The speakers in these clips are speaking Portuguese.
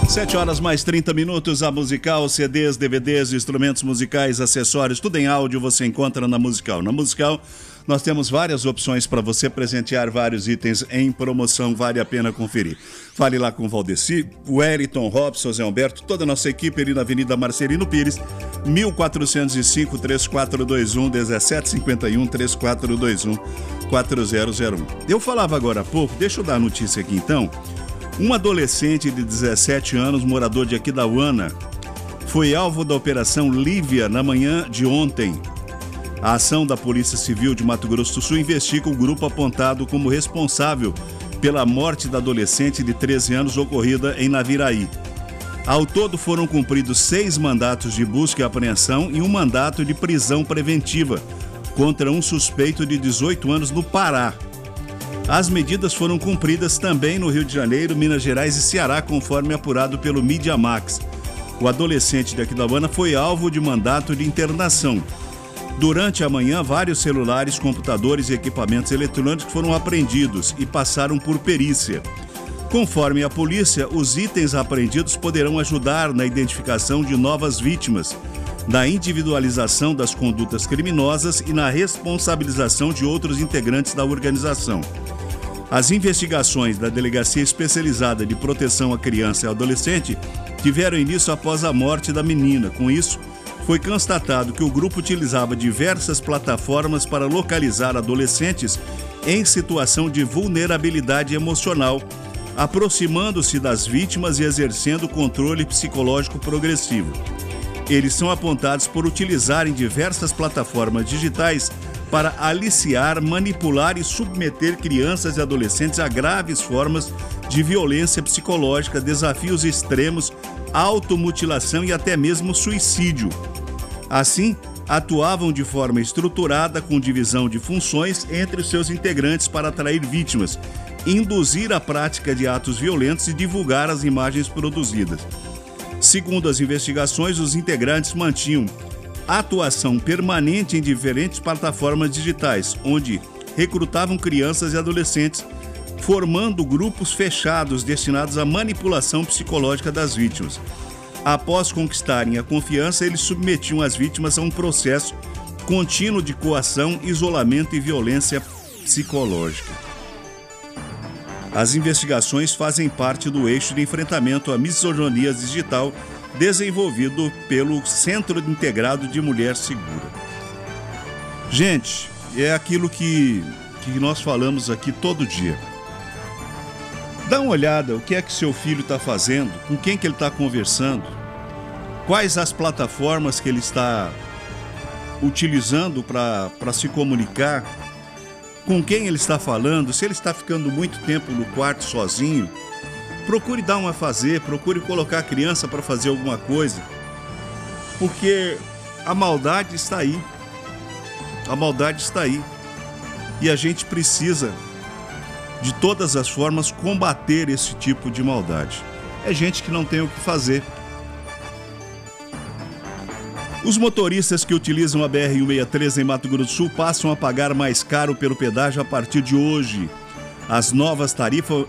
7 horas mais 30 minutos, a Musical, CDs, DVDs, instrumentos musicais, acessórios, tudo em áudio você encontra na Musical. Na Musical nós temos várias opções para você presentear vários itens em promoção, vale a pena conferir. Fale lá com o Valdeci, o Wellington, Robson, Zé Humberto, toda a nossa equipe ali na Avenida Marcelino Pires, 1405-3421, 1751-3421-4001. Eu falava agora há pouco, deixa eu dar a notícia aqui então. Um adolescente de 17 anos, morador de Aquidauana, foi alvo da Operação Lívia na manhã de ontem. A ação da Polícia Civil de Mato Grosso do Sul investiga o grupo apontado como responsável pela morte da adolescente de 13 anos ocorrida em Naviraí. Ao todo foram cumpridos 6 mandatos de busca e apreensão e um mandato de prisão preventiva contra um suspeito de 18 anos no Pará. As medidas foram cumpridas também no Rio de Janeiro, Minas Gerais e Ceará, conforme apurado pelo Mídia Max. O adolescente de Aquidauana foi alvo de mandato de internação. Durante a manhã, vários celulares, computadores e equipamentos eletrônicos foram apreendidos e passaram por perícia. Conforme a polícia, os itens apreendidos poderão ajudar na identificação de novas vítimas, na individualização das condutas criminosas e na responsabilização de outros integrantes da organização. As investigações da Delegacia Especializada de Proteção à Criança e ao Adolescente tiveram início após a morte da menina. Com isso, foi constatado que o grupo utilizava diversas plataformas para localizar adolescentes em situação de vulnerabilidade emocional, aproximando-se das vítimas e exercendo controle psicológico progressivo. Eles são apontados por utilizarem diversas plataformas digitais para aliciar, manipular e submeter crianças e adolescentes a graves formas de violência psicológica, desafios extremos, automutilação e até mesmo suicídio. Assim, atuavam de forma estruturada com divisão de funções entre os seus integrantes para atrair vítimas, induzir a prática de atos violentos e divulgar as imagens produzidas. Segundo as investigações, os integrantes mantinham atuação permanente em diferentes plataformas digitais, onde recrutavam crianças e adolescentes, formando grupos fechados destinados à manipulação psicológica das vítimas. Após conquistarem a confiança, eles submetiam as vítimas a um processo contínuo de coação, isolamento e violência psicológica. As investigações fazem parte do eixo de enfrentamento à misoginia digital desenvolvido pelo Centro Integrado de Mulher Segura. Gente, é aquilo que nós falamos aqui todo dia. Dá uma olhada o que é que seu filho está fazendo, com quem que ele está conversando, quais as plataformas que ele está utilizando para se comunicar, com quem ele está falando, se ele está ficando muito tempo no quarto sozinho. Procure dar um a fazer, procure colocar a criança para fazer alguma coisa, porque a maldade está aí. A maldade está aí. E a gente precisa, de todas as formas, combater esse tipo de maldade. É gente que não tem o que fazer. Os motoristas que utilizam a BR-163 em Mato Grosso do Sul passam a pagar mais caro pelo pedágio a partir de hoje. As novas tarifas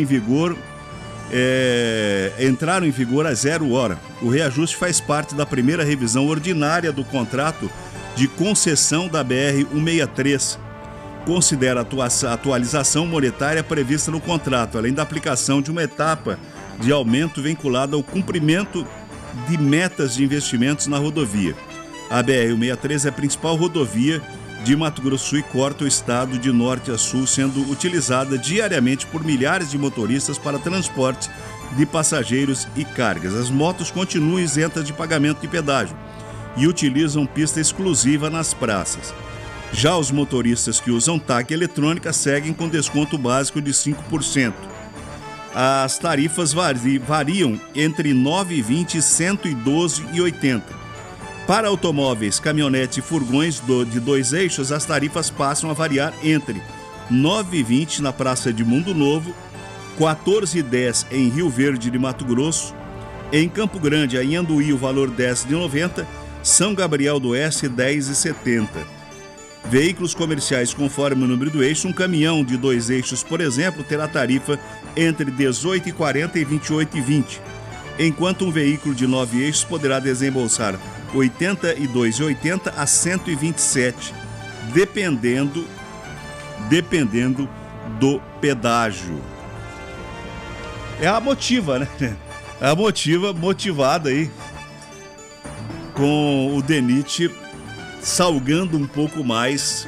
entraram em vigor às 0 hora. O reajuste faz parte da primeira revisão ordinária do contrato de concessão da BR-163. Considera a atualização monetária prevista no contrato, além da aplicação de uma etapa de aumento vinculada ao cumprimento de metas de investimentos na rodovia. A BR-163 é a principal rodovia de Mato Grosso do Sul e corta o estado de norte a sul, sendo utilizada diariamente por milhares de motoristas para transporte de passageiros e cargas. As motos continuam isentas de pagamento de pedágio e utilizam pista exclusiva nas praças. Já os motoristas que usam TAG eletrônica seguem com desconto básico de 5%. As tarifas variam entre R$ 9,20 e R$ 112,80. Para automóveis, caminhonetes e furgões de 2 eixos, as tarifas passam a variar entre R$ 9,20 na Praça de Mundo Novo, R$ 14,10 em Rio Verde de Mato Grosso, em Campo Grande, em Anduí, o valor R$ 10,90, São Gabriel do Oeste, R$ 10,70. Veículos comerciais conforme o número do eixo, um caminhão de 2 eixos, por exemplo, terá tarifa entre R$ 18,40 e R$ 28,20. enquanto um veículo de 9 eixos poderá desembolsar R$ 82,80 a R$ 127, dependendo do pedágio. É a Motiva, né? É a motivada aí com o DENIT salgando um pouco mais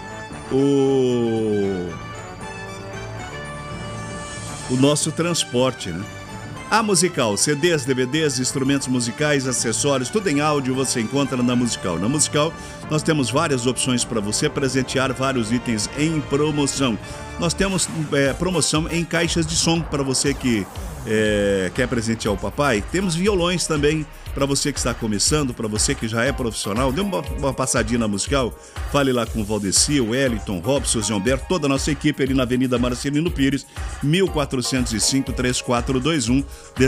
o nosso transporte, né? A Musical, CDs, DVDs, instrumentos musicais, acessórios, tudo em áudio você encontra na Musical. Na Musical nós temos várias opções para você presentear vários itens em promoção. Nós temos promoção em caixas de som para você que quer presentear o papai. Temos violões também para você que está começando, para você que já é profissional. Dê uma passadinha na Musical, fale lá com o Valdeci, o Wellington, Robson, Zé Humberto, toda a nossa equipe ali na Avenida Marcelino Pires, 1405-3421,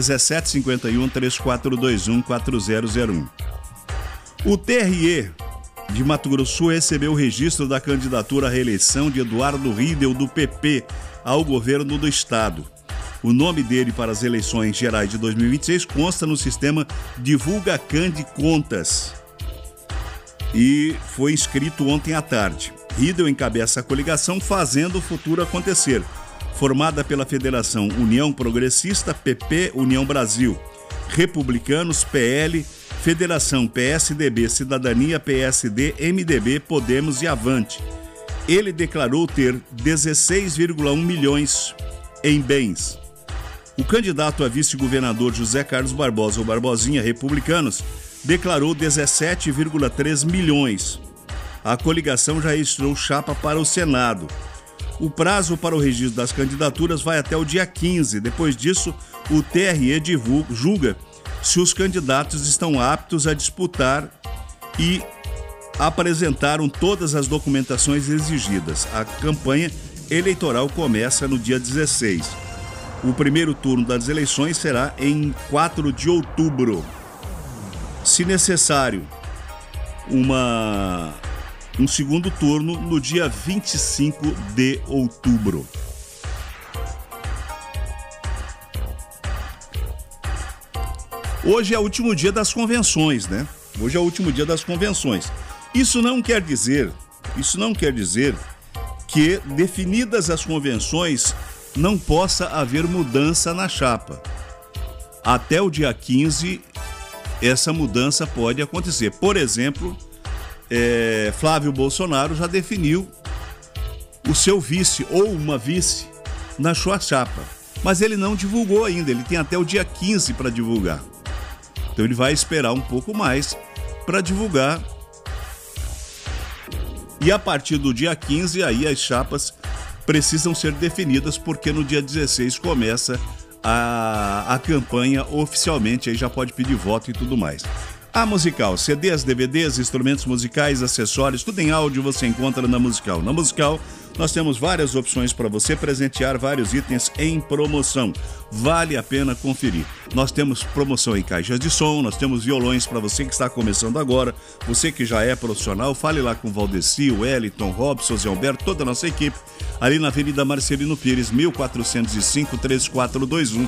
1751-3421-4001. O TRE de Mato Grosso do Sul recebeu o registro da candidatura à reeleição de Eduardo Riedel, do PP, ao governo do estado. O nome dele para as eleições gerais de 2026 consta no sistema Divulgacan de Contas e foi inscrito ontem à tarde. Riedel encabeça a coligação Fazendo o Futuro Acontecer, formada pela Federação União Progressista, PP, União Brasil, Republicanos, PL, Federação PSDB, Cidadania, PSD, MDB, Podemos e Avante. Ele declarou ter 16,1 milhões em bens. O candidato a vice-governador José Carlos Barbosa, ou Barbosinha, Republicanos, declarou 17,3 milhões. A coligação já registrou chapa para o Senado. O prazo para o registro das candidaturas vai até o dia 15. Depois disso, o TRE julga se os candidatos estão aptos a disputar e apresentaram todas as documentações exigidas. A campanha eleitoral começa no dia 16. O primeiro turno das eleições será em 4 de outubro. Se necessário, um segundo turno no dia 25 de outubro. Hoje é o último dia das convenções, né? Hoje é o último dia das convenções. Isso não quer dizer que, definidas as convenções, não possa haver mudança na chapa. Até o dia 15, essa mudança pode acontecer. Por exemplo, Flávio Bolsonaro já definiu o seu vice ou uma vice na sua chapa. Mas ele não divulgou ainda, ele tem até o dia 15 para divulgar. Então ele vai esperar um pouco mais para divulgar. E a partir do dia 15, aí as chapas precisam ser definidas, porque no dia 16 começa a campanha oficialmente, aí já pode pedir voto e tudo mais. A Musical, CDs, DVDs, instrumentos musicais, acessórios, tudo em áudio você encontra na Musical. Na Musical nós temos várias opções para você presentear vários itens em promoção. Vale a pena conferir. Nós temos promoção em caixas de som, nós temos violões para você que está começando agora, você que já é profissional, fale lá com o Valdeci, o Wellington, Robson, Zé Humberto, toda a nossa equipe, ali na Avenida Marcelino Pires, 1405-3421,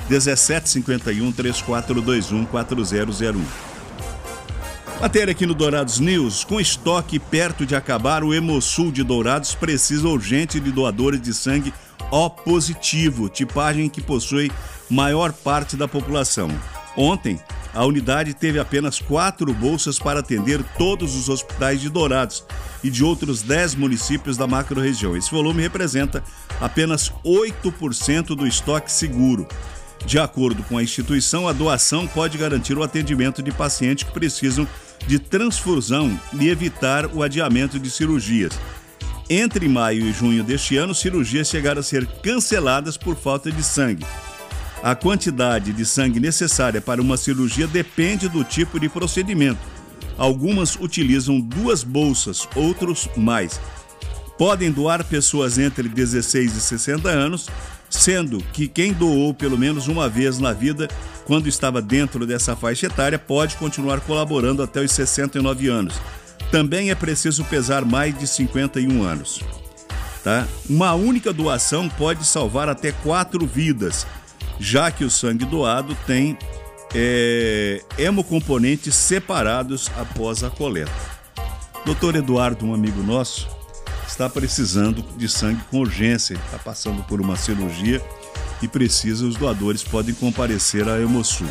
1751-3421-4001. Matéria aqui no Dourados News. Com estoque perto de acabar, o Hemosul de Dourados precisa urgente de doadores de sangue O positivo, tipagem que possui maior parte da população. Ontem, a unidade teve apenas 4 bolsas para atender todos os hospitais de Dourados e de outros 10 municípios da macro-região. Esse volume representa apenas 8% do estoque seguro. De acordo com a instituição, a doação pode garantir o atendimento de pacientes que precisam de transfusão e evitar o adiamento de cirurgias. Entre maio e junho deste ano, cirurgias chegaram a ser canceladas por falta de sangue. A quantidade de sangue necessária para uma cirurgia depende do tipo de procedimento. Algumas utilizam 2 bolsas, outros mais. Podem doar pessoas entre 16 e 60 anos, sendo que quem doou pelo menos uma vez na vida, quando estava dentro dessa faixa etária, pode continuar colaborando até os 69 anos. Também é preciso pesar mais de 51 anos. Tá? Uma única doação pode salvar até 4 vidas, já que o sangue doado tem hemocomponentes separados após a coleta. Dr. Eduardo, um amigo nosso, está precisando de sangue com urgência, está passando por uma cirurgia e precisa, os doadores podem comparecer à Hemosul.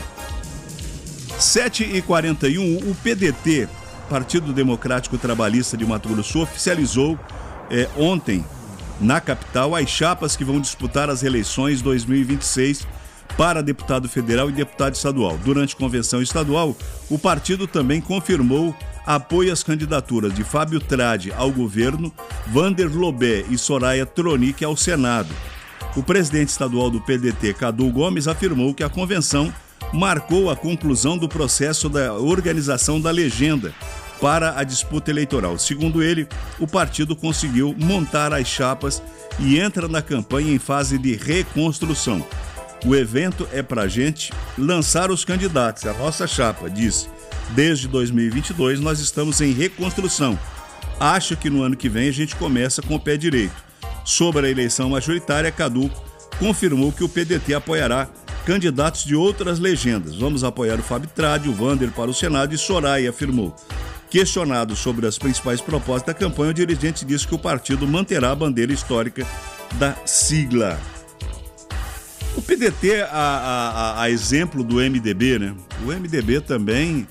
7h41, o PDT, Partido Democrático Trabalhista de Mato Grosso, oficializou ontem, na capital, as chapas que vão disputar as eleições 2026 para deputado federal e deputado estadual. Durante a convenção estadual, o partido também confirmou apoio às candidaturas de Fábio Tradi ao governo, Vander Lobé e Soraya Tronic ao Senado. O presidente estadual do PDT, Cadu Gomes, afirmou que a convenção marcou a conclusão do processo da organização da legenda para a disputa eleitoral. Segundo ele, o partido conseguiu montar as chapas e entra na campanha em fase de reconstrução. O evento é para a gente lançar os candidatos. A nossa chapa diz, desde 2022 nós estamos em reconstrução. Acho que no ano que vem a gente começa com o pé direito. Sobre a eleição majoritária, Cadu confirmou que o PDT apoiará candidatos de outras legendas. Vamos apoiar o Fábio Tradi, o Vander para o Senado e Soraya afirmou. Questionado sobre as principais propostas da campanha, o dirigente disse que o partido manterá a bandeira histórica da sigla. O PDT, a exemplo do MDB, né? O MDB também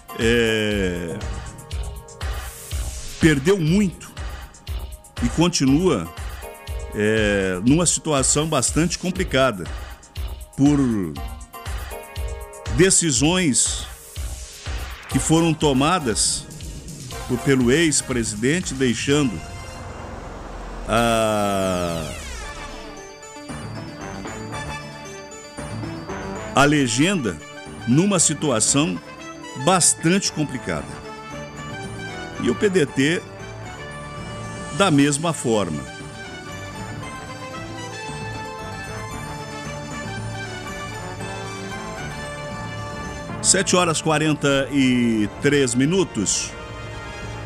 perdeu muito e continua numa situação bastante complicada por decisões que foram tomadas pelo ex-presidente, deixando a legenda numa situação bastante complicada. E o PDT da mesma forma. Sete horas 43 minutos.